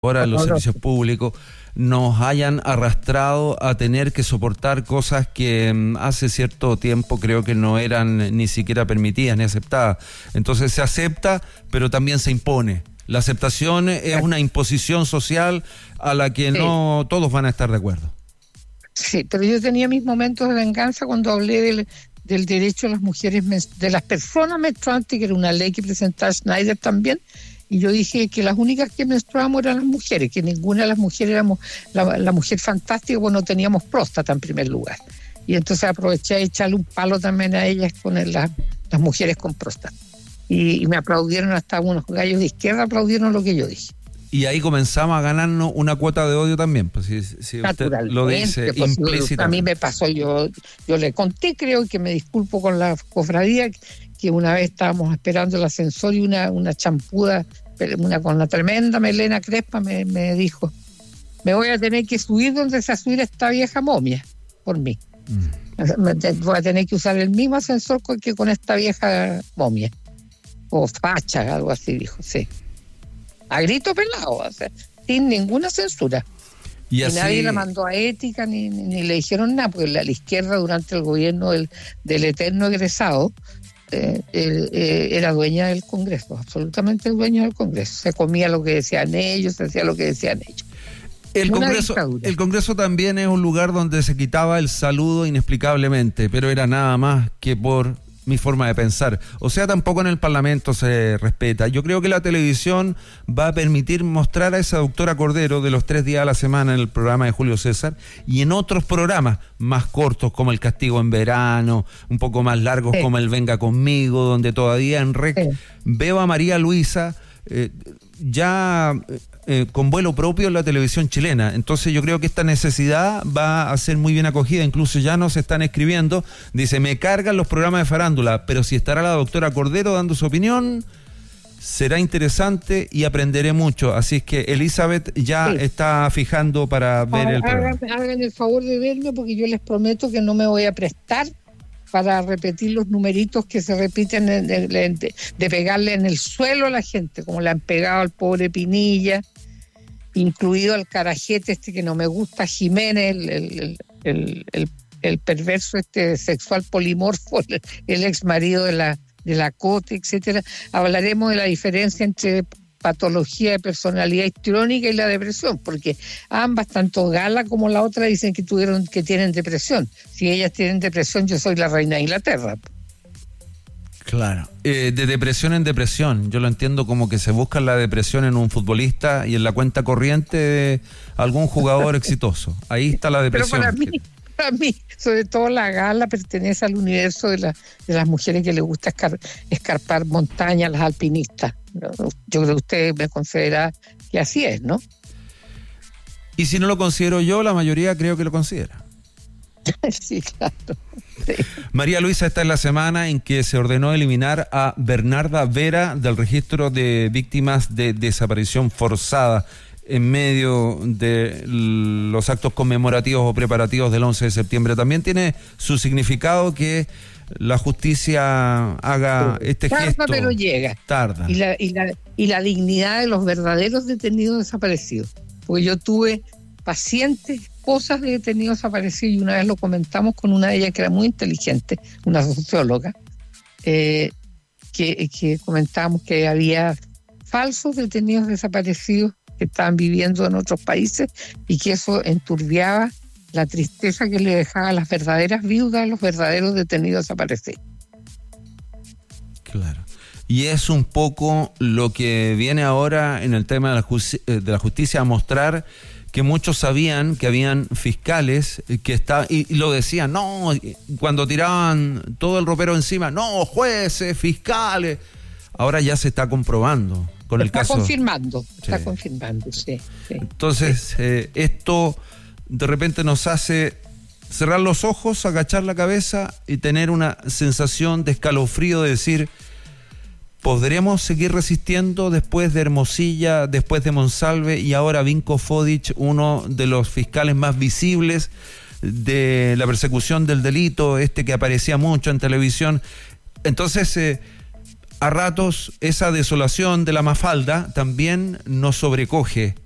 ahora en los Horroroso. servicios públicos nos hayan arrastrado a tener que soportar cosas que hace cierto tiempo creo que no eran ni siquiera permitidas ni aceptadas. Entonces se acepta, pero también se impone. La aceptación es una imposición social a la que no todos van a estar de acuerdo. Sí, pero yo tenía mis momentos de venganza cuando hablé del derecho de las mujeres, de las personas menstruantes, que era una ley que presentaba Schneider también, y yo dije que las únicas que menstruábamos eran las mujeres, que ninguna de las mujeres éramos la mujer fantástica, pues no teníamos próstata en primer lugar. Y entonces aproveché de echarle un palo también a ellas con las mujeres con próstata. Y me aplaudieron, hasta unos gallos de izquierda aplaudieron lo que yo dije. Y ahí comenzamos a ganarnos una cuota de odio también, pues si usted lo dice pues, implícitamente. A mí me pasó, yo le conté, creo que me disculpo con la cofradía, que una vez estábamos esperando el ascensor y una champuda, con una tremenda melena crespa me dijo: me voy a tener que subir donde se subir esta vieja momia, por mí. Voy a tener que usar el mismo ascensor que con esta vieja momia. O facha, algo así dijo, sí. A grito pelado, o sea, sin ninguna censura. Y así... nadie la mandó a ética ni le dijeron nada, porque la izquierda durante el gobierno del eterno egresado era dueña del Congreso, absolutamente dueña del Congreso. Se comía lo que decían ellos, se hacía lo que decían ellos. El Congreso también es un lugar donde se quitaba el saludo inexplicablemente, pero era nada más que por mi forma de pensar. O sea, tampoco en el Parlamento se respeta. Yo creo que la televisión va a permitir mostrar a esa doctora Cordero de los 3 días a la semana en el programa de Julio César y en otros programas más cortos como El Castigo en Verano, un poco más largos como El Venga Conmigo, donde todavía en REC veo a María Luisa con vuelo propio en la televisión chilena. Entonces yo creo que esta necesidad va a ser muy bien acogida. Incluso ya nos están escribiendo, dice, me cargan los programas de farándula, pero si estará la doctora Cordero dando su opinión, será interesante y aprenderé mucho. Así es que Elizabeth ya está fijando para ver el programa. Hagan el favor de verme, porque yo les prometo que no me voy a prestar para repetir los numeritos que se repiten de pegarle en el suelo a la gente, como le han pegado al pobre Pinilla, incluido al carajete que no me gusta, Jiménez, el perverso sexual polimorfo, el ex marido de la Cote, etcétera. Hablaremos de la diferencia entre patología de personalidad histriónica y la depresión, porque ambas, tanto Gala como la otra, dicen que tienen depresión. Si ellas tienen depresión, yo soy la reina de Inglaterra. Claro. De depresión en depresión. Yo lo entiendo como que se busca la depresión en un futbolista y en la cuenta corriente de algún jugador exitoso. Ahí está la depresión. Pero para mí, sobre todo la Gala pertenece al universo de las mujeres que les gusta escarpar montañas, las alpinistas. Yo creo que usted me considera que así es, ¿no? Y si no lo considero yo, la mayoría creo que lo considera. Sí, claro. Sí. María Luisa está en la semana en que se ordenó eliminar a Bernarda Vera del registro de víctimas de desaparición forzada en medio de los actos conmemorativos o preparativos del 11 de septiembre. También tiene su significado que la justicia haga este gesto. Tarda, pero llega. Tarda. Y la dignidad de los verdaderos detenidos desaparecidos. Porque yo tuve pacientes, esposas de detenidos desaparecidos, y una vez lo comentamos con una de ellas que era muy inteligente, una socióloga, que comentábamos que había falsos detenidos desaparecidos que estaban viviendo en otros países y que eso enturbiaba la tristeza que le dejaba a las verdaderas viudas, a los verdaderos detenidos desaparecidos. Claro. Y es un poco lo que viene ahora en el tema de la justicia a mostrar que muchos sabían que habían fiscales que y lo decían, no, cuando tiraban todo el ropero encima, no, jueces, fiscales. Ahora ya se está comprobando con el caso. Está confirmando, sí. Entonces, esto de repente nos hace cerrar los ojos, agachar la cabeza y tener una sensación de escalofrío de decir, ¿podremos seguir resistiendo después de Hermosilla, después de Monsalve y ahora Vinko Fodic, uno de los fiscales más visibles de la persecución del delito, que aparecía mucho en televisión? Entonces, a ratos esa desolación de la Mafalda también nos sobrecoge